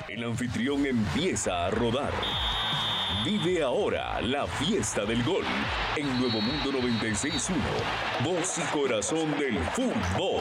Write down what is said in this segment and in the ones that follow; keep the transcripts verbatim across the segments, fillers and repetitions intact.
El anfitrión empieza a rodar. Vive ahora la fiesta del gol en Nuevo Mundo noventa y seis punto uno, voz y corazón del fútbol.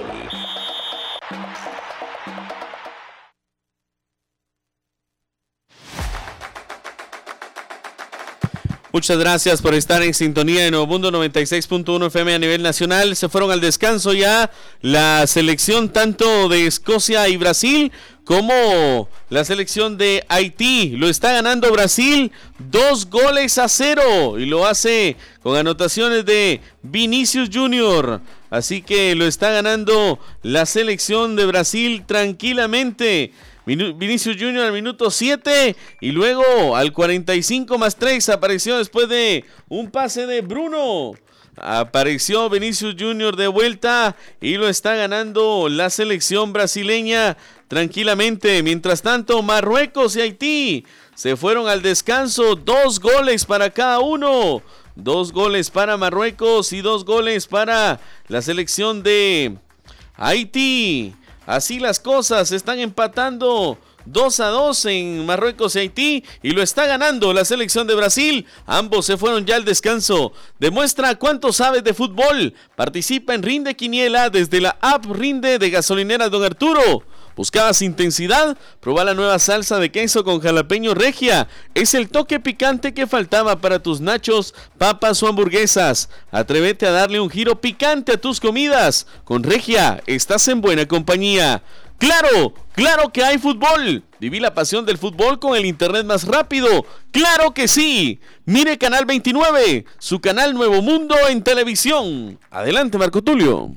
Muchas gracias por estar en sintonía de Nuevo Mundo noventa y seis punto uno F M a nivel nacional. Se fueron al descanso ya la selección tanto de Escocia y Brasil como la selección de Haití. Lo está ganando Brasil dos goles a cero y lo hace con anotaciones de Vinicius Junior. Así que lo está ganando la selección de Brasil tranquilamente. Vinicius Junior al minuto siete y luego al cuarenta y cinco más tres apareció después de un pase de Bruno. Apareció Vinicius Junior de vuelta y lo está ganando la selección brasileña tranquilamente. Mientras tanto, Marruecos y Haití se fueron al descanso, dos goles para cada uno. Dos goles para Marruecos y dos goles para la selección de Haití. Así las cosas, están empatando dos a dos en Marruecos y Haití y lo está ganando la selección de Brasil. Ambos se fueron ya al descanso. Demuestra cuánto sabes de fútbol. Participa en Rinde Quiniela desde la app Rinde de Gasolineras Don Arturo. ¿Buscabas intensidad? Proba la nueva salsa de queso con jalapeño Regia. Es el toque picante que faltaba para tus nachos, papas o hamburguesas. Atrévete a darle un giro picante a tus comidas. Con Regia estás en buena compañía. ¡Claro! ¡Claro que hay fútbol! Viví la pasión del fútbol con el internet más rápido. ¡Claro que sí! Mire Canal veintinueve, su canal Nuevo Mundo en televisión. Adelante, Marco Tulio.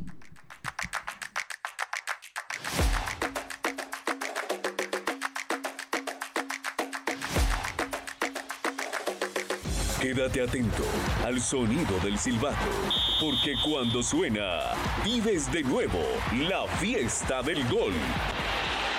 Quédate atento al sonido del silbato, porque cuando suena, vives de nuevo la fiesta del gol.